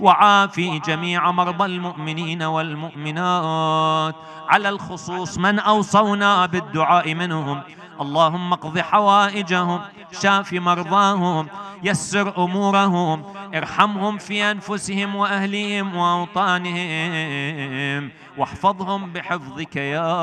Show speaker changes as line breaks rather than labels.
وعافي جميع مرضى المؤمنين والمؤمنات، على الخصوص من أوصونا بالدعاء منهم. اللهم اقض حوائجهم، شاف مرضاهم، يسر أمورهم، ارحمهم في أنفسهم وأهليهم وأوطانهم، واحفظهم بحفظك يا